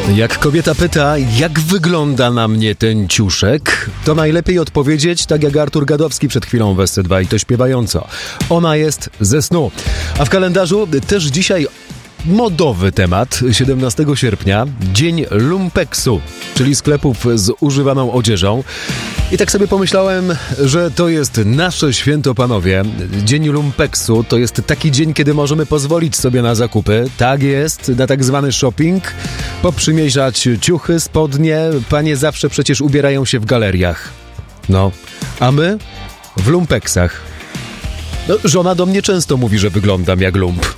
Jak kobieta pyta, jak wygląda na mnie ten ciuszek, to najlepiej odpowiedzieć tak jak Artur Gadowski przed chwilą w SC2 i to śpiewająco. Ona jest ze snu. A w kalendarzu też dzisiaj modowy temat. 17 sierpnia, Dzień Lumpeksu, czyli sklepów z używaną odzieżą. I tak sobie pomyślałem, że to jest nasze święto, panowie. Dzień Lumpeksu to jest taki dzień, kiedy możemy pozwolić sobie na zakupy. Tak jest, na tak zwany shopping. Poprzymierzać ciuchy, spodnie. Panie zawsze przecież ubierają się w galeriach. No, a my w lumpeksach. No, żona do mnie często mówi, że wyglądam jak lump.